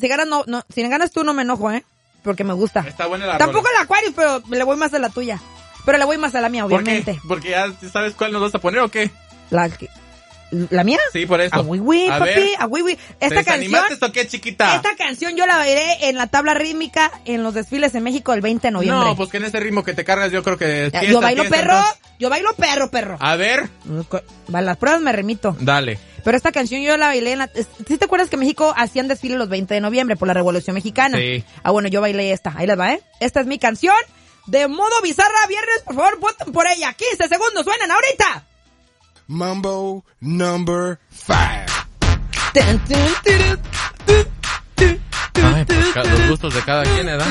si ganas tú no me enojo, porque me gusta. Está buena la Tampoco rola. el Aquarius, pero le voy más a la tuya. Pero le voy más a la mía, obviamente. ¿Por qué? ¿Porque ya sabes cuál nos vas a poner o qué? ¿La mía? Sí, por eso. A Wiwi, A papi, ver, a Wiwi. ¿te desanimaste o qué, chiquita? Esta canción yo la bailé en la tabla rítmica en los desfiles en México el 20 de noviembre. No, pues que en ese ritmo que te cargas yo creo que... Yo bailo perro. A ver. A las pruebas me remito. Dale. Pero esta canción yo la bailé ¿Sí te acuerdas que México hacían desfile los 20 de noviembre por la Revolución Mexicana? Sí. Bueno, yo bailé esta. Ahí les va, Esta es mi canción de modo bizarra viernes. Por favor, voten por ella. 15 segundos, suenan ahorita. Mambo number 5. Ay, pues los gustos de cada quien, ¿verdad?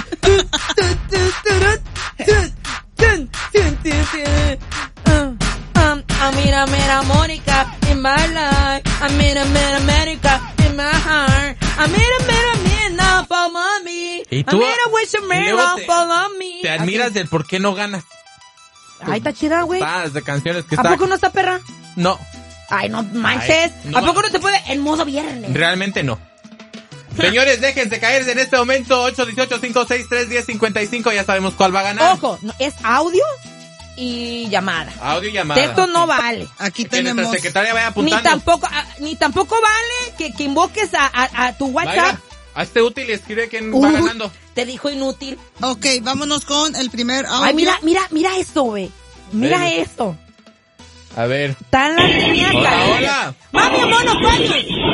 Mira, Mónica in my life. Mira, América in my heart. Mira, follow me. ¿Y tú? Mira, wish you follow me. Te admiras del por qué no ganas. Ay, está chida, güey. De canciones que ¿A poco no está perra? No. Ay, no manches. Ay, no. ¿A poco no se puede en modo viernes? Realmente no. Señores, déjense caer en este momento. 818-563-1055. Ya sabemos cuál va a ganar. Ojo, es audio y llamada. Audio y llamada. Texto no vale. Aquí Que tenemos... nuestra secretaria vaya apuntando. Ni tampoco vale que invoques a tu WhatsApp. Vaya, hazte útil y escribe quién va ganando. Te dijo inútil. Ok, vámonos con el primer audio. Ay, mira eso, güey. Mira Ven. esto. A ver. Está en la línea. Hola. Mami, mono, Mami.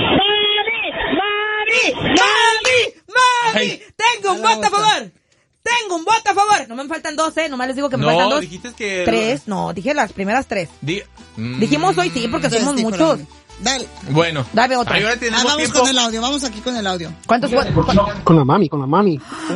Ay. Tengo un voto a favor. No me faltan 12, nomás les digo que me faltan 2. No, dijiste que... 3, no, dije las primeras 3. Dijimos hoy sí, porque somos Sí, muchos. Dale. Bueno. Dame otra. Ahora tenemos Vamos tiempo. con el audio, vamos aquí con el audio. ¿Cuántos votos? Con la mami. Con la mami.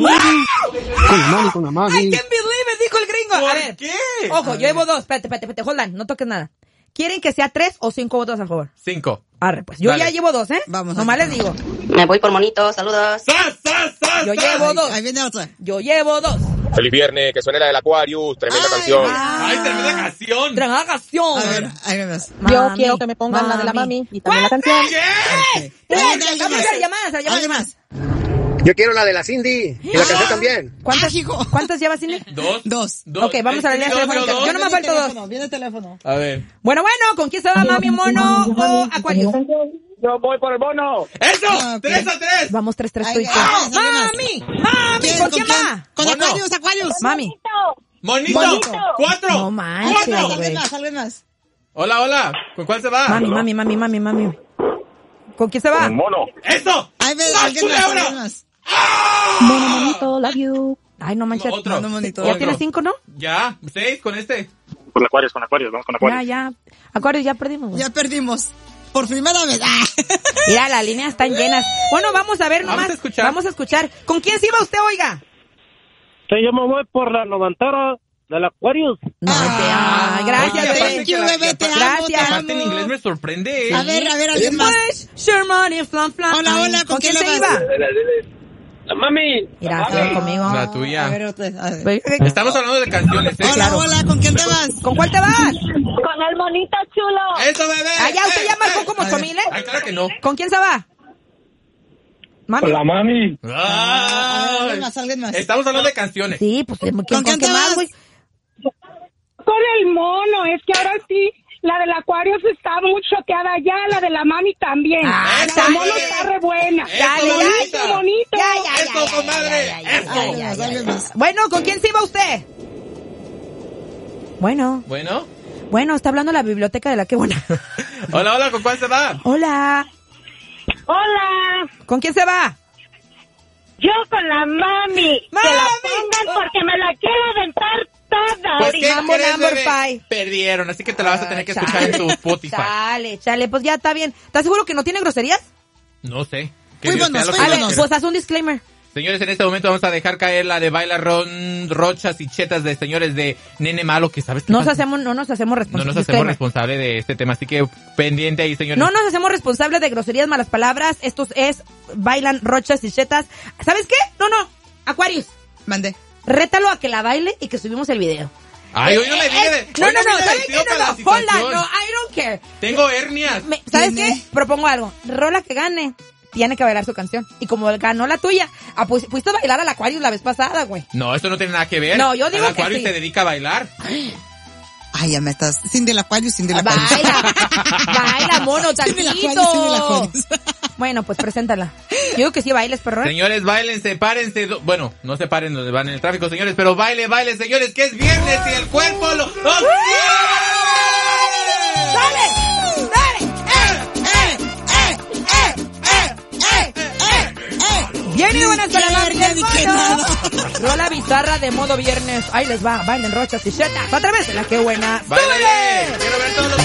I can't believe it, dijo el gringo. A ver. ¿Qué? Ojo, yo llevo 2. Espérate, hold on, no toques nada. ¿Quieren que sea 3 o 5 votos a favor? 5. Arre, pues. Yo Dale. ya llevo 2, Vamos. Nomás les digo. Me voy por monito, saludos. ¡Sas! Yo llevo 2. Ahí viene otra. Yo llevo 2. Feliz viernes, que suene la del Aquarius, tremenda canción. ¡Ay, tremenda canción! Tremenda canción. A ver, ahí me ves. Yo quiero que me pongan la de la mami y también la canción. ¿Qué? Vamos a hacer llamadas. ¿Alguien más? Yo quiero la de la Cindy y la canción también. ¿Cuántas llevas, Cindy? 2. Ok, vamos a la línea telefónica. Yo no me falto 2. Viene el teléfono. A ver. Bueno, ¿con quién se va, mami, mono o Acuario? Yo voy por el mono. ¡Eso! Ah, ok. 3-3. Vamos 3-3 Ahí tú y tú. vamos, Mami, ¿con quién va? Con Mono. Aquarius. Mami. ¡Monito! Monito. 4. No manches, güey. Alguien más. Hola. ¿Con cuál se va? Mami. ¿Con quién se va? Mono. ¡Eso! Ahí ves, ¡Más alguien culebra! más. Mono, monito, love you. Ay, no manches. Otro. No, monito. ¿Ya Otro. tienes 5, no? Ya, 6 con este. Con Aquarius, vamos con Aquarius. Ya. Acuario, ya perdimos, güey. Ya perdimos. Por primera vez. Mira, las líneas están llenas. Bueno, vamos a ver nomás. Vamos a escuchar. ¿Con quién se iba usted, oiga? Sí, yo me voy por la novantera del Aquarius. Gracias, Oye, bebé. Thank you, bebé, te amo, Gracias. te Aparte en amo. inglés me sorprende. A ver, alguien más. Pues, sure money, flan. Hola, ¿Con quién se le iba? vas? La mami. Mira, se va conmigo. La tuya. A ver, otra. A ver. Estamos hablando de canciones, Hola, ¿con quién te vas? ¿Con cuál te vas? Con el monito chulo. ¡Eso, bebé! Ya, usted ya marcó como 8,000, Ay, claro que no. ¿Con quién se va? Mami. mami. Alguien más. Estamos hablando de canciones. Sí, pues, ¿Con quién te vas? güey? Con el mono, es que ahora sí, la del Aquarius está muy choqueada ya, la de la mami también. La del mono está re buena. Dale, bonita. Bonito. Ya, ¡Eso, comadre! ¡Eso! Alguien más. Bueno, ¿con quién se iba usted? Bueno, está hablando la biblioteca de la que buena. Hola, ¿con cuál se va? Hola. Hola, ¿Con quién se va? yo con la mami. Que la pongan porque me la quiero aventar toda. Pues, ¿qué Mambo crees, number bebé? 5. Perdieron, así que te la vas a tener que escuchar en tu Spotify. Chale, pues ya está bien. ¿Estás seguro que no tiene groserías? No sé. Que Muy Dios buenos, sea lo que muy A ver, Dios buenos. quiera. pues haz un disclaimer. Señores, en este momento vamos a dejar caer la de bailar rochas y chetas de señores de Nene Malo, que sabes que No nos hacemos responsables. no nos hacemos Disclaimer. responsables de este tema, así que pendiente ahí, señores. No nos hacemos responsables de groserías, malas palabras. Esto es bailan rochas y chetas. ¿Sabes qué? No. Aquarius, Mandé. rétalo a que la baile y que subimos el video. Ay, hoy no me dije No, hoy me ¿sabes vestido qué? para la Hold on, situación. no, I don't care. Tengo hernias. ¿Sabes ¿Quién qué? es? Propongo algo. Rola que gane. tiene que bailar su canción. Y como ganó la tuya, pues fuiste a bailar al Aquarius la vez pasada, güey. No, esto no tiene nada que ver. No, yo digo el Aquarius que sí. se dedica a bailar. Ay, ya me estás. Cindy el Aquarius, Cindy el Aquarius. Baila, mono, Cindy el tantito. Aquarius, Cindy el Aquarius. Bueno, pues preséntala. Yo digo que sí bailes, perro. Señores, bailen, sepárense. Bueno, no se paren donde van en el tráfico, señores, pero baile, señores, que es viernes y el cuerpo lo... ¡Dale! Bien y buenas para la mami del mono. Rola bizarra de modo viernes. Ahí les va, bailen rochas y chetas. Otra vez, la que buena. ¡Báilale! Quiero ver todos los